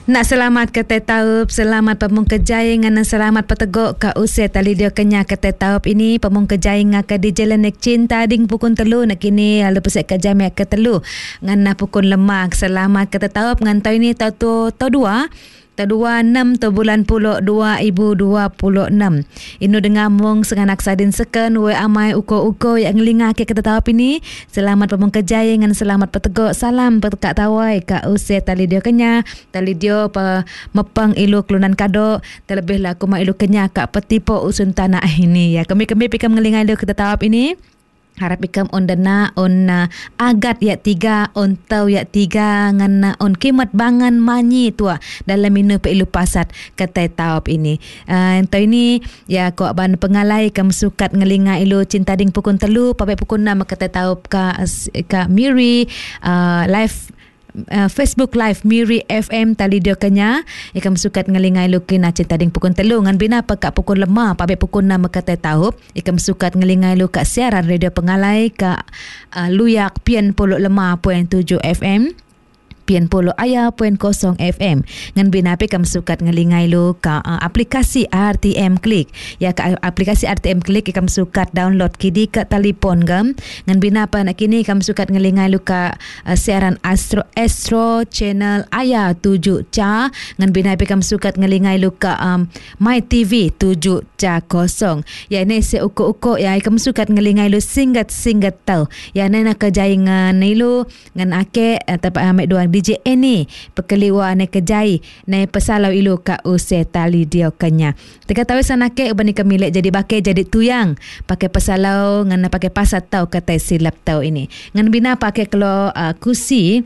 Nak selamat kata taup, selamat pemung kejai dengan selamat peteguk ka usia tali dia kenya kata taup ini pemung kejai ngaka di jalan nek cinta ding pukun telu nak kini lepas ke jam ke telu ngana pukun lemak selamat kata taup ngan tau ini tau 26 bulan puluk 2026. Inu dengar mung senganak sadin seken we amai uko-uko yang ngelinga ke kata tawap ini. Selamat pemung kejaya dengan selamat peteguk. Salam petekak tawai ka usia tali dia kenya. Tali dia mepeng ilu kelunan kado. Terlebih lah kuma ilu kenya ka petipo usun tanah ini. Ya kami pikam ngelinga ilu kata tawap ini. Harap ikam on dana on agat ya 3 on tau ya 3 ngan on kimat bangan manyi tua dalam minu pe ilu pasat kata taup ini. Tau ini ya ko ban pengalai kam sukat ngelinga ilu cinta ding pukun telu papai pukun 6 kata taup ka Miri live Facebook Live Miri FM tali dia kenya ikam sukat ngelingai lukin cinta ding pukun telu ngan bina pekak pukun 5 pabe pukun 6 kata taup ikam sukat ngelingai lu kat siaran radio pengalai ka Luyak Pian 5.7 FM Pian Polo Aya .0 FM ngan bina pe kam sukat ngelingai lu ka aplikasi RTM Klik ya ka aplikasi RTM Klik kam sukat download kidi ka telefon gam ngan bina pa nak kini kam sukat ngelingai lu ka siaran Astro channel Aya 7 ca ngan bina pe kam sukat ngelingai lu ka My TV 7 ca 0 ya ne se uko ya kam sukat ngelingai lu singgat tau ya ne nak kejai ngan ilu ngan ake tapak amek doang DJ ini pekeliwa ne kejai ne pesalau ilu ka use tali dia kenya. Teka tahu sana ke ubani kemilik jadi bake jadi tuyang pakai pesalau ngan pakai pasat tau kata silap tau ini. Ngan bina pakai kelo kusi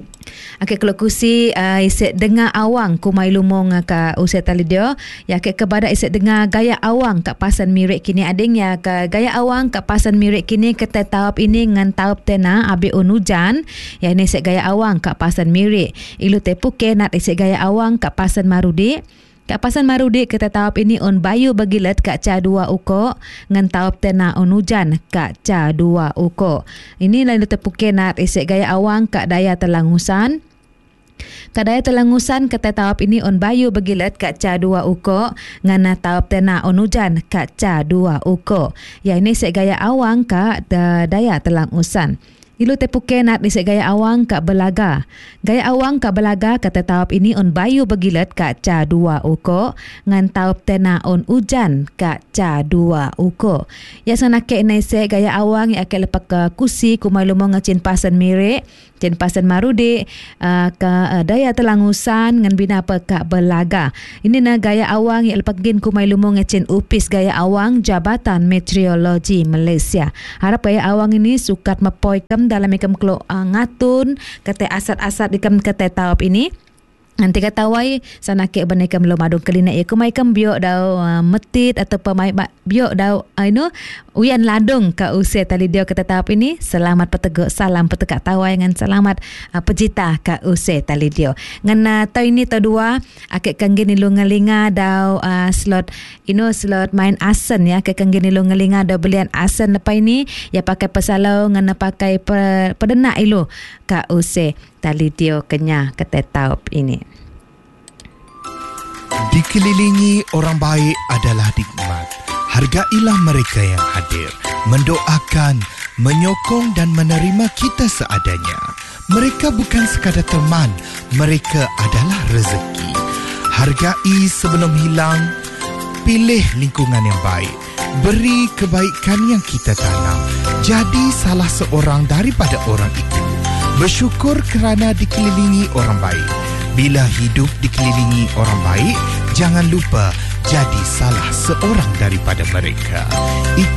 isik dengar awang kumai lumong ka usia tali dia ya ke kepada isik dengar gaya awang kat pasan mirik kini ading ya ke gaya awang kat pasan mirik kini kata taup ini ngan taup tena abi unujan ya ini isik gaya awang kat pasan mirik ilu tepu kenat isik gaya awang kat pasan marudi. Kak pasan marudi kata taup ini on bayu bagilet kak ca 2 uko ngan taup tena on hujan kak ca 2 uko. Ini lalu tepukenat isik gaya awang kak daya telangusan. Kak daya telangusan kata taup ini on bayu bagilet kak ca 2 uko ngan taup tena on hujan kak ca 2 uko. Ya ini isik gaya awang kak daya telangusan. Ilu tepukenat isik gaya awang kak belaga. Gaya awang kak belaga kata taup ini on bayu bagilet kak ca 2 uko ngan taup tena on ujan kak ca 2 uko. Ya sana ke naise gaya awang ya ke lepak ke kusi kumai lumong ngacin pasan mirik cin pasan marudi ke daya telangusan ngan bina apa kak belaga. Ini na gaya awang ya lepak gin kumai lumong ngacin upis gaya awang Jabatan Meteorologi Malaysia. Harap gaya awang ini sukat mepoi kem dalam ikam kelo ngatun kata asat-asat ikam kata taup ini. Nanti kata wai sana ke banekam lo madung kelina ya kumai kam biok dau metit atau pemai biok dau uyan ladung ka usia tali dia kata taup ini. Selamat peteguk salam petekak tawai ngan selamat pejita ka usia tali dia ngan tau ini tau 2 akek kanggini lu ngelinga dau slot main asen ya ke kanggini lu ngelinga dau belian asen lepas ini ya pakai pesalau ngan pakai pedenak ilu ka usia tali dia kenya kata taup ini. Dikelilingi orang baik adalah nikmat. Hargailah mereka yang hadir, mendoakan, menyokong dan menerima kita seadanya. Mereka bukan sekadar teman, mereka adalah rezeki. Hargai sebelum hilang, pilih lingkungan yang baik, beri kebaikan yang kita tanam. Jadi salah seorang daripada orang itu. Bersyukur kerana dikelilingi orang baik. Bila hidup dikelilingi orang baik, jangan lupa jadi salah seorang daripada mereka.